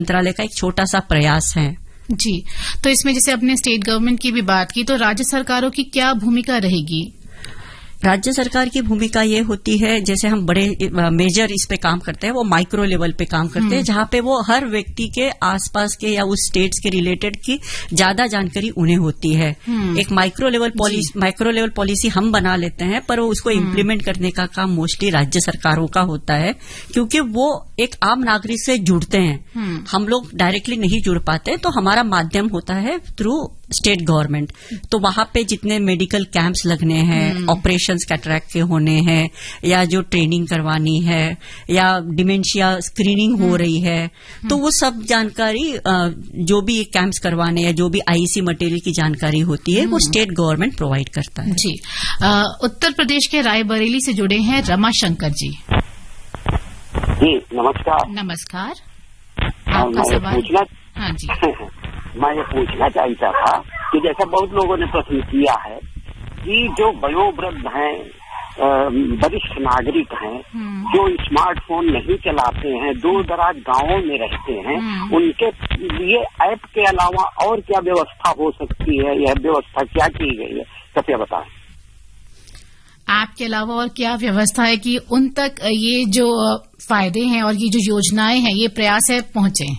मंत्रालय का एक छोटा सा प्रयास है। जी, तो इसमें जैसे अपने स्टेट गवर्नमेंट की भी बात की, तो राज्य सरकारों की क्या भूमिका रहेगी? राज्य सरकार की भूमिका ये होती है, जैसे हम बड़े मेजर इस पे काम करते हैं, वो माइक्रो लेवल पे काम करते हैं, जहां पे वो हर व्यक्ति के आसपास के या उस स्टेट्स के रिलेटेड की ज्यादा जानकारी उन्हें होती है। एक माइक्रो लेवल पॉलिसी हम बना लेते हैं, पर वो उसको इम्प्लीमेंट करने का काम मोस्टली राज्य सरकारों का होता है, क्योंकि वो एक आम नागरिक से जुड़ते हैं। हम लोग डायरेक्टली नहीं जुड़ पाते, तो हमारा माध्यम होता है थ्रू स्टेट गवर्नमेंट। तो वहां पे जितने मेडिकल कैंप्स लगने हैं, ऑपरेशंस कैटरैक्ट के होने हैं, या जो ट्रेनिंग करवानी है, या डिमेंशिया स्क्रीनिंग हो रही है, तो वो सब जानकारी जो भी कैंप्स करवाने या जो भी आईसी मटेरियल की जानकारी होती है, वो स्टेट गवर्नमेंट प्रोवाइड करता है। जी, उत्तर प्रदेश के रायबरेली से जुड़े हैं रमाशंकर जी। जी नमस्कार। नमस्कार, आपका सवाल। हाँ जी। मैं ये पूछना चाहता था कि जैसा बहुत लोगों ने प्रश्न किया है कि जो वयोवृद्ध हैं, वरिष्ठ नागरिक हैं, जो स्मार्टफोन नहीं चलाते हैं, दूर दराज गांवों में रहते हैं, उनके लिए ऐप के अलावा और क्या व्यवस्था हो सकती है? यह व्यवस्था क्या की गई है, कृपया बताएं। ऐप के अलावा और क्या व्यवस्था है कि उन तक ये जो फायदे हैं और ये जो योजनाएं हैं, ये प्रयास है पहुंचे?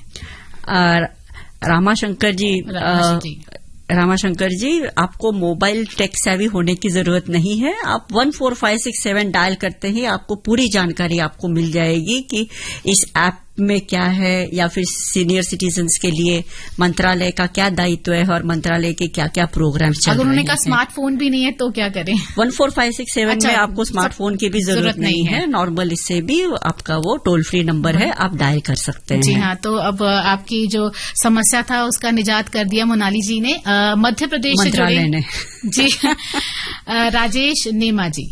रामाशंकर जी, आपको मोबाइल टेक सेवी होने की जरूरत नहीं है। आप 14567 डायल करते ही आपको पूरी जानकारी आपको मिल जाएगी कि इस ऐप में क्या है, या फिर सीनियर सिटीजन्स के लिए मंत्रालय का क्या दायित्व है और मंत्रालय के क्या क्या प्रोग्राम्स चल रहे हैं। अगर उन्होंने कहा स्मार्टफोन भी नहीं है तो क्या करें? 14567 में आपको स्मार्टफोन की भी जरूरत नहीं है। नॉर्मल इससे भी आपका वो टोल फ्री नंबर है, आप डायल कर सकते हैं। जी हाँ, तो अब आपकी जो समस्या था उसका निजात कर दिया मोनाली जी ने। मध्य प्रदेश से मंत्रालय ने। जी राजेश नेमा जी।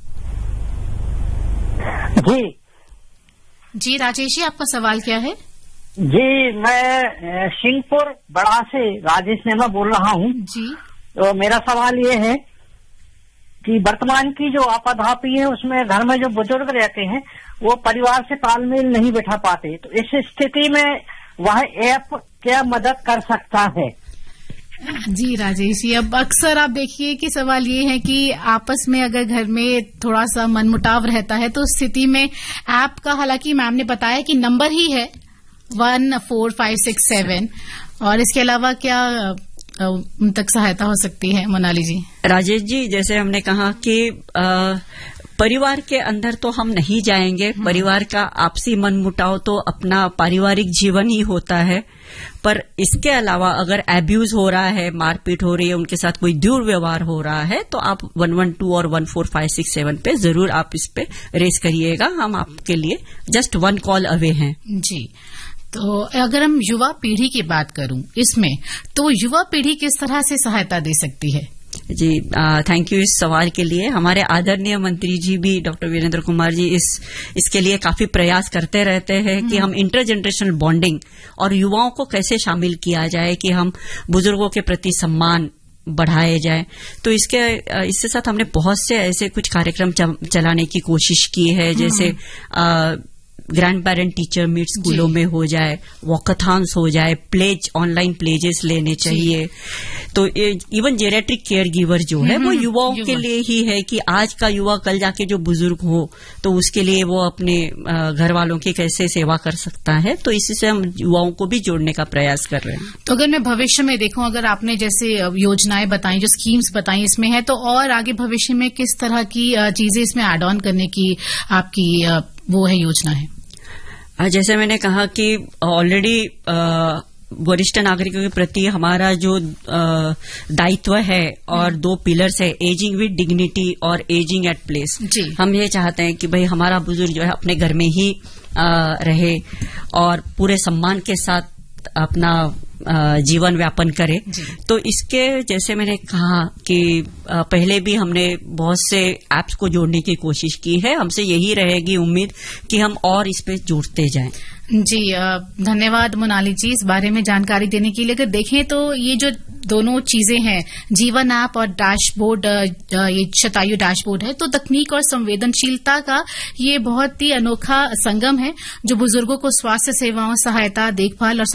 जी राजेश जी, आपका सवाल क्या है? जी, मैं सिंहपुर बड़ा से राजेश नेमा बोल रहा हूँ जी। तो मेरा सवाल ये है कि वर्तमान की जो आपाधापी है, उसमें घर में जो बुजुर्ग रहते हैं वो परिवार से तालमेल नहीं बैठा पाते, तो इस स्थिति में वह ऐप क्या मदद कर सकता है? जी राजेश जी, अब अक्सर आप देखिए कि सवाल ये है कि आपस में अगर घर में थोड़ा सा मनमुटाव रहता है, तो उस स्थिति में ऐप का, हालांकि मैम ने बताया कि नंबर ही है 14567, और इसके अलावा क्या उन तक सहायता हो सकती है मोनाली जी? राजेश जी, जैसे हमने कहा कि परिवार के अंदर तो हम नहीं जाएंगे, परिवार का आपसी मनमुटाव तो अपना पारिवारिक जीवन ही होता है, पर इसके अलावा अगर एब्यूज हो रहा है, मारपीट हो रही है, उनके साथ कोई दुर्व्यवहार हो रहा है, तो आप 112 और 14567 पे जरूर आप इस पे रेस करिएगा। हम आपके लिए जस्ट 1 कॉल अवे हैं। जी, तो अगर हम युवा पीढ़ी की बात करूं इसमें, तो युवा पीढ़ी किस तरह से सहायता दे सकती है? जी, थैंक यू इस सवाल के लिए। हमारे आदरणीय मंत्री जी भी, डॉक्टर वीरेंद्र कुमार जी, इसके लिए काफी प्रयास करते रहते हैं कि हम इंटर जनरेशनल बॉन्डिंग और युवाओं को कैसे शामिल किया जाए कि हम बुजुर्गों के प्रति सम्मान बढ़ाए जाए। तो इसके साथ हमने बहुत से ऐसे कुछ कार्यक्रम चलाने की कोशिश की है, जैसे ग्रैंड पेरेंट टीचर मीट स्कूलों में हो जाए, वॉकाथॉन्स हो जाए, प्लेज, ऑनलाइन प्लेजेस लेने चाहिए। तो इवन जेरियाट्रिक केयर गिवर जो है वो युवाओं के लिए ही है कि आज का युवा कल जाके जो बुजुर्ग हो तो उसके लिए वो अपने घर वालों की कैसे सेवा कर सकता है। तो इसी से हम युवाओं को भी जोड़ने का प्रयास कर रहे हैं। तो अगर मैं भविष्य में देखूं, अगर आपने जैसे योजनाएं बताई, जो स्कीम्स बताई इसमें है, तो और आगे भविष्य में किस तरह की चीजें इसमें एड ऑन करने की आपकी वो है योजना है? जैसे मैंने कहा कि ऑलरेडी वरिष्ठ नागरिकों के प्रति हमारा जो दायित्व है और 2 पिलर्स है, एजिंग विद डिग्निटी और एजिंग एट प्लेस। हम ये चाहते हैं कि भाई हमारा बुजुर्ग जो है अपने घर में ही रहे और पूरे सम्मान के साथ अपना जीवन व्यापन करे। तो इसके जैसे मैंने कहा कि पहले भी हमने बहुत से एप्स को जोड़ने की कोशिश की है। हमसे यही रहेगी उम्मीद कि हम और इस पे जुड़ते जाएं। जी, धन्यवाद मोनाली जी इस बारे में जानकारी देने के लिए। अगर देखें तो ये जो दोनों चीजें हैं, जीवन ऐप और डैशबोर्ड, ये शतायु डैशबोर्ड है, तो तकनीक और संवेदनशीलता का ये बहुत ही अनोखा संगम है जो बुजुर्गों को स्वास्थ्य सेवाओं, सहायता, देखभाल और